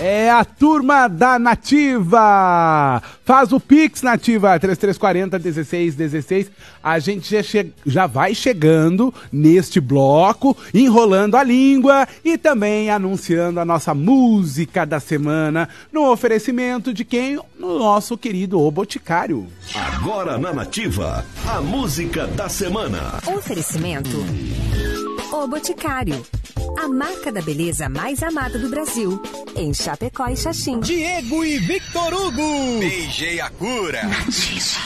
É a turma da Nativa. Faz o Pix, Nativa, 3340-1616. A gente já vai chegando neste bloco, enrolando a língua e também anunciando a nossa música da semana no oferecimento de quem? No nosso querido O Boticário. Agora na Nativa, a música da semana. Oferecimento O Boticário, a marca da beleza mais amada do Brasil, em Chapecó e Xaxim. Diego e Victor Hugo. Beijei a cura.